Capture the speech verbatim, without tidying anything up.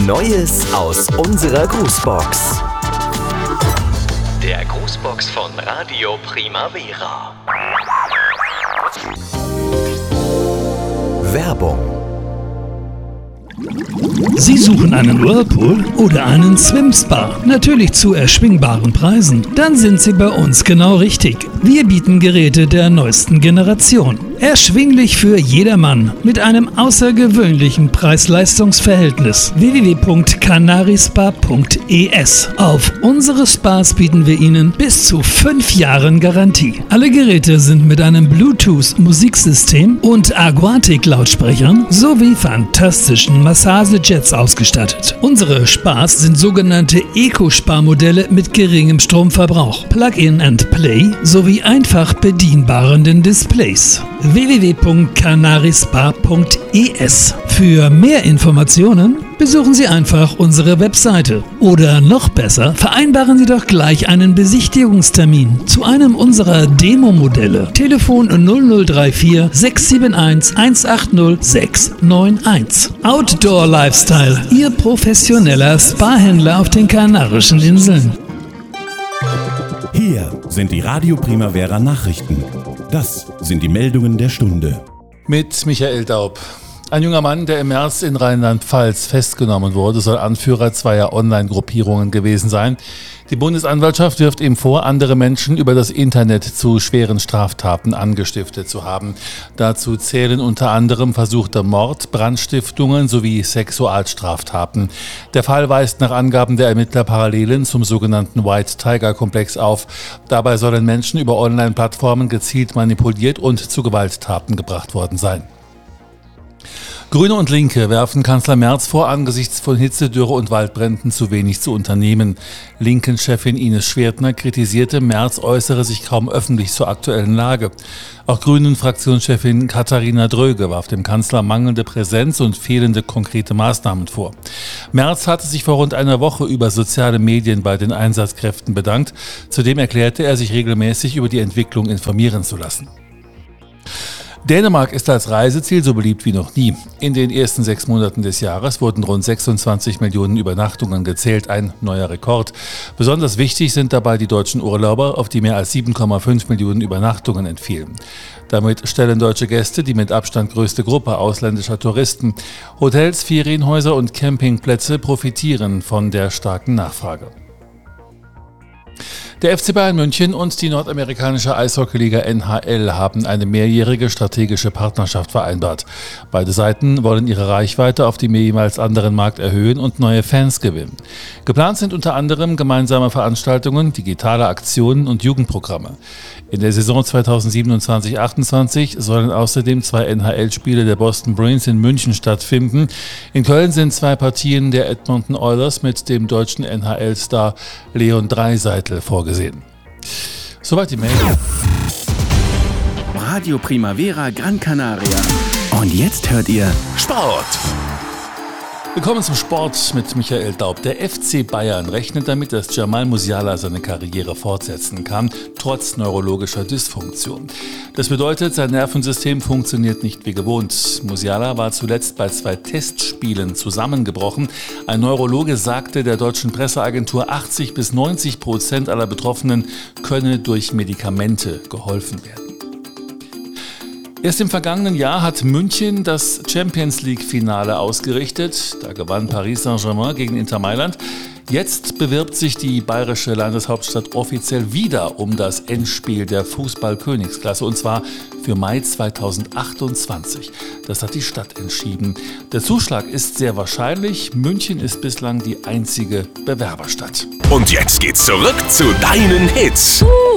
Neues aus unserer Grußbox. Der Grußbox von Radio Primavera. Werbung. Sie suchen einen Whirlpool oder einen Swimspa, natürlich zu erschwingbaren Preisen? Dann sind Sie bei uns genau richtig. Wir bieten Geräte der neuesten Generation. Erschwinglich für jedermann mit einem außergewöhnlichen Preis-Leistungs-Verhältnis. w w w punkt canarispa punkt e s. Auf unsere Spas bieten wir Ihnen bis zu fünf Jahren Garantie. Alle Geräte sind mit einem Bluetooth-Musiksystem und Aquatic-Lautsprechern sowie fantastischen Massagejets ausgestattet. Unsere Spas sind sogenannte Eco-Spa-Modelle mit geringem Stromverbrauch, Plug-in and Play sowie einfach bedienbaren Displays. w w w punkt canarispa punkt e s. Für mehr Informationen besuchen Sie einfach unsere Webseite. Oder noch besser, vereinbaren Sie doch gleich einen Besichtigungstermin zu einem unserer Demo-Modelle. Telefon null null drei vier sechs sieben eins eins acht null sechs neun eins. Outdoor Lifestyle, Ihr professioneller Spa-Händler auf den Kanarischen Inseln. Hier sind die Radio Primavera Nachrichten. Das sind die Meldungen der Stunde. Mit Michael Daub. Ein junger Mann, der im März in Rheinland-Pfalz festgenommen wurde, soll Anführer zweier Online-Gruppierungen gewesen sein. Die Bundesanwaltschaft wirft ihm vor, andere Menschen über das Internet zu schweren Straftaten angestiftet zu haben. Dazu zählen unter anderem versuchter Mord, Brandstiftungen sowie Sexualstraftaten. Der Fall weist nach Angaben der Ermittler Parallelen zum sogenannten White Tiger Komplex auf. Dabei sollen Menschen über Online-Plattformen gezielt manipuliert und zu Gewalttaten gebracht worden sein. Grüne und Linke werfen Kanzler Merz vor, angesichts von Hitze, Dürre und Waldbränden zu wenig zu unternehmen. Linken-Chefin Ines Schwertner kritisierte, Merz äußere sich kaum öffentlich zur aktuellen Lage. Auch Grünen-Fraktionschefin Katharina Dröge warf dem Kanzler mangelnde Präsenz und fehlende konkrete Maßnahmen vor. Merz hatte sich vor rund einer Woche über soziale Medien bei den Einsatzkräften bedankt. Zudem erklärte er, sich regelmäßig über die Entwicklung informieren zu lassen. Dänemark ist als Reiseziel so beliebt wie noch nie. In den ersten sechs Monaten des Jahres wurden rund sechsundzwanzig Millionen Übernachtungen gezählt, ein neuer Rekord. Besonders wichtig sind dabei die deutschen Urlauber, auf die mehr als sieben Komma fünf Millionen Übernachtungen entfielen. Damit stellen deutsche Gäste die mit Abstand größte Gruppe ausländischer Touristen. Hotels, Ferienhäuser und Campingplätze profitieren von der starken Nachfrage. Der F C Bayern München und die nordamerikanische Eishockeyliga N H L haben eine mehrjährige strategische Partnerschaft vereinbart. Beide Seiten wollen ihre Reichweite auf dem jeweils anderen Markt erhöhen und neue Fans gewinnen. Geplant sind unter anderem gemeinsame Veranstaltungen, digitale Aktionen und Jugendprogramme. In der Saison zweitausendsiebenundzwanzig achtundzwanzig sollen außerdem zwei N H L-Spiele der Boston Bruins in München stattfinden. In Köln sind zwei Partien der Edmonton Oilers mit dem deutschen N H L-Star Leon Draisaitl vorgesehen. Soweit die Meldung. Radio Primavera Gran Canaria. Und jetzt hört ihr Sport. Willkommen zum Sport mit Michael Daub. Der F C Bayern rechnet damit, dass Jamal Musiala seine Karriere fortsetzen kann, trotz neurologischer Dysfunktion. Das bedeutet, sein Nervensystem funktioniert nicht wie gewohnt. Musiala war zuletzt bei zwei Testspielen zusammengebrochen. Ein Neurologe sagte der deutschen Presseagentur, achtzig bis neunzig Prozent aller Betroffenen könne durch Medikamente geholfen werden. Erst im vergangenen Jahr hat München das Champions-League-Finale ausgerichtet. Da gewann Paris Saint-Germain gegen Inter Mailand. Jetzt bewirbt sich die bayerische Landeshauptstadt offiziell wieder um das Endspiel der Fußball-Königsklasse, und zwar für Mai zweitausendachtundzwanzig. Das hat die Stadt entschieden. Der Zuschlag ist sehr wahrscheinlich. München ist bislang die einzige Bewerberstadt. Und jetzt geht's zurück zu deinen Hits.